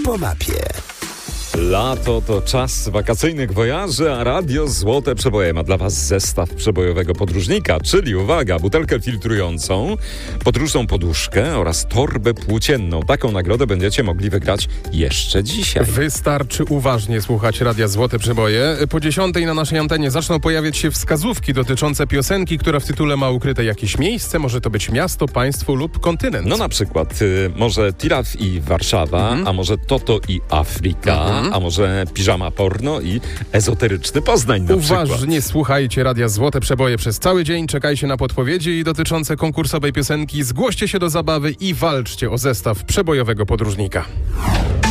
po mapie. Lato to czas wakacyjnych wojaży, a Radio Złote Przeboje ma dla Was zestaw przebojowego podróżnika, czyli uwaga, butelkę filtrującą, podróżną poduszkę oraz torbę płócienną. Taką nagrodę będziecie mogli wygrać jeszcze dzisiaj. Wystarczy uważnie słuchać Radia Złote Przeboje. Po 10 na naszej antenie zaczną pojawiać się wskazówki dotyczące piosenki, która w tytule ma ukryte jakieś miejsce. Może to być miasto, państwo lub kontynent. No na przykład może Tiraf i Warszawa, a może Toto i Afryka, a może piżama porno i ezoteryczny Poznań na przykład. Uważnie słuchajcie Radia Złote Przeboje przez cały dzień. Czekajcie na podpowiedzi dotyczące konkursowej piosenki. Zgłoście się do zabawy i walczcie o zestaw przebojowego podróżnika.